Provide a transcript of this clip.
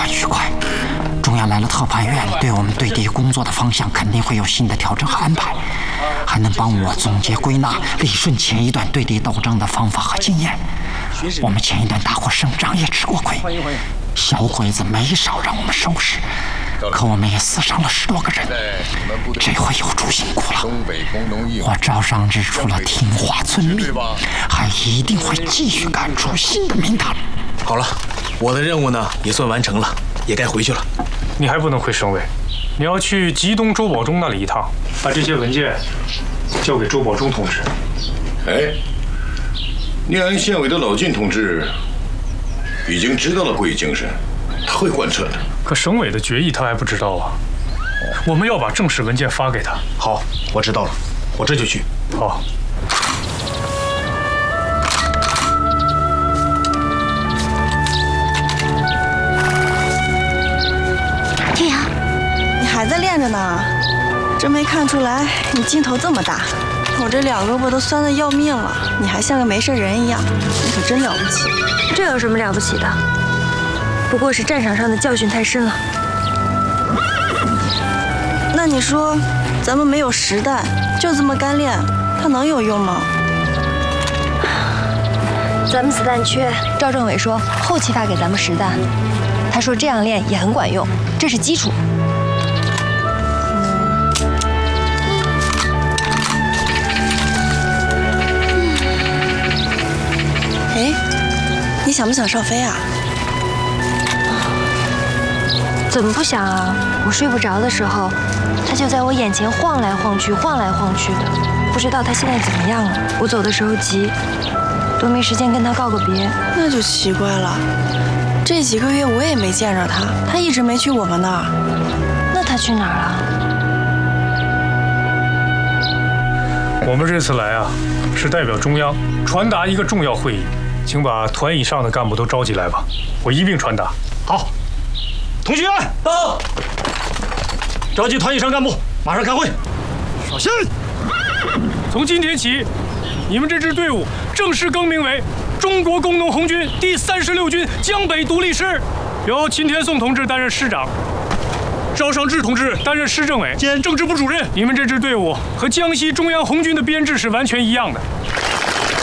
很愉快。中央来了特派员，对我们对敌工作的方向肯定会有新的调整和安排，还能帮我总结归纳、理顺前一段对敌斗争的方法和经验。我们前一段打过胜仗，也吃过亏，小鬼子没少让我们收拾，可我们也死伤了10多个人。这回有主辛苦了，我赵尚志除了听话遵命，还一定会继续干出新的名堂。 好了，我的任务呢也算完成了，也该回去了。 你还不能回省委，你要去吉东周保中那里一趟，把这些文件交给周保中同志。 哎，念安县委的老靳同志已经知道了会议精神，他会贯彻的。 可省委的决议他还不知道啊，我们要把正式文件发给他。 好，我知道了，我这就去。 好。 天阳， 你还在练着呢，真没看出来你劲头这么大。我这2胳膊都酸得要命了，你还像个没事人一样，你可真了不起。 这有什么了不起的？不过是战场上的教训太深了。 那你说，咱们没有实弹，就这么干练，它能有用吗？ 咱们子弹缺，赵政委说后期发给咱们实弹，他说这样练也很管用，这是基础。 哎，你想不想上飞啊？ 怎么不想啊？我睡不着的时候，他就在我眼前晃来晃去，晃来晃去的，不知道他现在怎么样了。我走的时候急，都没时间跟他告个别。 那就奇怪了，这几个月我也没见着他，他一直没去我们那儿。 那他去哪儿了？ 我们这次来啊，是代表中央传达一个重要会议，请把团以上的干部都召集来吧，我一并传达。 好，同学到，召集团以上干部，马上开会。 小心！从今天起，你们这支队伍正式更名为中国工农红军第36军江北独立师，由秦天颂同志担任师长，赵尚志同志担任市政委兼政治部主任。你们这支队伍和江西中央红军的编制是完全一样的，